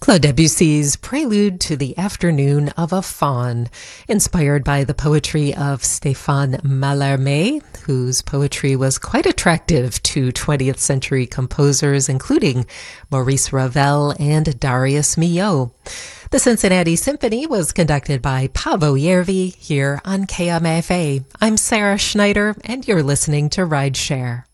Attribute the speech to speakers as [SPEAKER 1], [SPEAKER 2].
[SPEAKER 1] Claude Debussy's Prelude to the Afternoon of a Faun, inspired by the poetry of Stéphane Mallarmé, whose poetry was quite attractive to 20th century composers, including Maurice Ravel and Darius Milhaud. The Cincinnati Symphony was conducted by Paavo Järvi here on KMFA. I'm Sarah Schneider, and you're listening to Rideshare.